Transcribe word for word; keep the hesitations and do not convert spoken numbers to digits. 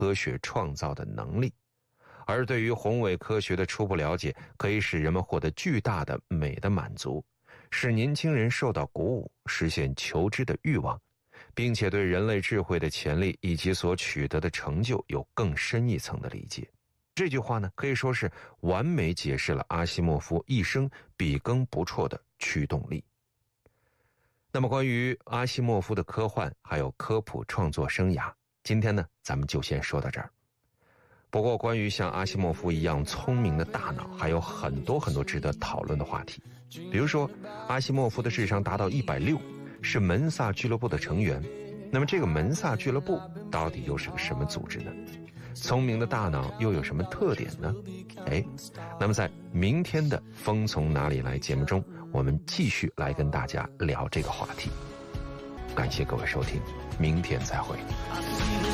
科学创造的能力。而对于宏伟科学的初步了解，可以使人们获得巨大的美的满足，使年轻人受到鼓舞，实现求知的欲望，并且对人类智慧的潜力以及所取得的成就有更深一层的理解。这句话呢，可以说是完美解释了阿西莫夫一生笔耕不辍的驱动力。那么关于阿西莫夫的科幻还有科普创作生涯，今天呢咱们就先说到这儿。不过关于像阿西莫夫一样聪明的大脑，还有很多很多值得讨论的话题。比如说阿西莫夫的智商达到一百六，是门萨俱乐部的成员。那么这个门萨俱乐部到底又是个什么组织呢？聪明的大脑又有什么特点呢？哎，那么在明天的风从哪里来节目中，我们继续来跟大家聊这个话题。感谢各位收听，明天再会。